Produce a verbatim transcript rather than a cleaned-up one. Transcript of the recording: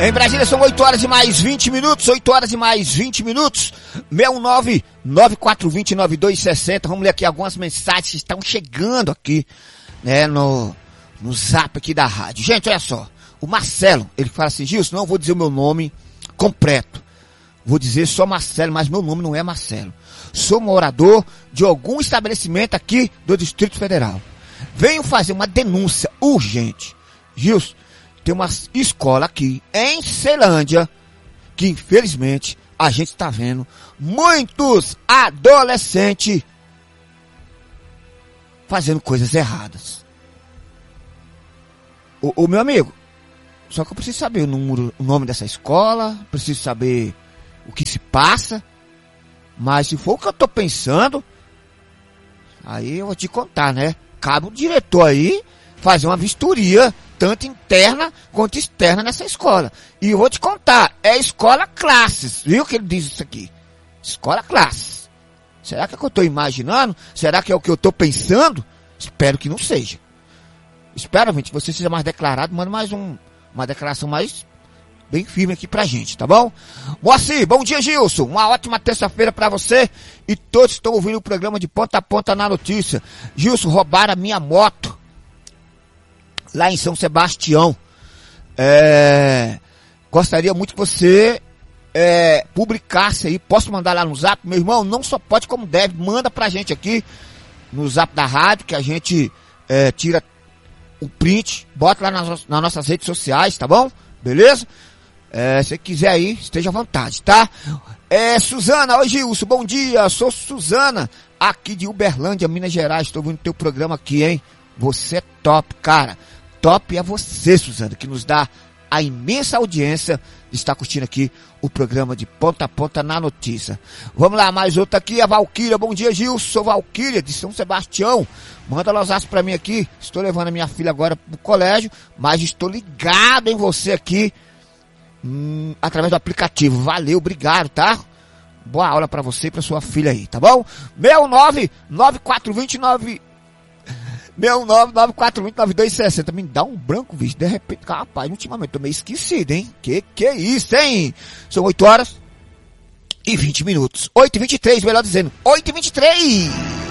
Em Brasília são oito horas e mais vinte minutos, oito horas e mais vinte minutos, seis nove nove quatro dois zero nove dois seis zero. Vamos ler aqui algumas mensagens que estão chegando aqui, né, no, no zap aqui da rádio. Gente, olha só, o Marcelo, ele fala assim: Gilson, não vou dizer o meu nome completo, vou dizer só Marcelo, mas meu nome não é Marcelo. Sou morador de algum estabelecimento aqui do Distrito Federal. Venho fazer uma denúncia urgente. Gilson, tem uma escola aqui em Ceilândia que infelizmente a gente está vendo muitos adolescentes fazendo coisas erradas. O, o meu amigo, só que eu preciso saber o, número, o nome dessa escola, preciso saber o que se passa, mas se for o que eu tô pensando, aí eu vou te contar, né? Cabe o diretor aí fazer uma vistoria, tanto interna quanto externa nessa escola. E eu vou te contar, é escola classes, viu que ele diz isso aqui? Escola classes. Será que é o que eu estou imaginando? Será que é o que eu estou pensando? Espero que não seja. Espero, gente, que você seja mais declarado, manda mais um, uma declaração mais bem firme aqui pra gente, tá bom? Moacir, bom dia, Gilson. Uma ótima terça-feira pra você e todos que estão ouvindo o programa de ponta a ponta na notícia. Gilson, roubaram a minha moto lá em São Sebastião. É, gostaria muito que você é, publicasse aí. Posso mandar lá no zap? Meu irmão, não só pode como deve. Manda pra gente aqui no zap da rádio, que a gente é, tira o print, bota lá nas, nas nossas redes sociais, tá bom? Beleza? É, se quiser aí, esteja à vontade, tá? É, Suzana, oi Gilson, bom dia. Sou Suzana, aqui de Uberlândia, Minas Gerais. Estou ouvindo teu programa aqui, hein? Você é top, cara. Top é você, Suzana, que nos dá a imensa audiência de estar curtindo aqui o programa de ponta a ponta na notícia. Vamos lá, mais outra aqui, a Valquíria. Bom dia, Gilson. Sou Valquíria, de São Sebastião. Manda Losasco pra mim aqui. Estou levando a minha filha agora pro colégio, mas estou ligado em você aqui, hum, através do aplicativo. Valeu, obrigado, tá? Boa aula pra você e pra sua filha aí, tá bom? seis nove nove quatro dois nove seis nove nove quatro dois nove dois seis zero. Me dá um branco, bicho. De repente, rapaz, ultimamente tô meio esquecido, hein? Que que é isso, hein? São oito horas e vinte minutos. oito e vinte e três, melhor dizendo. oito e vinte e três.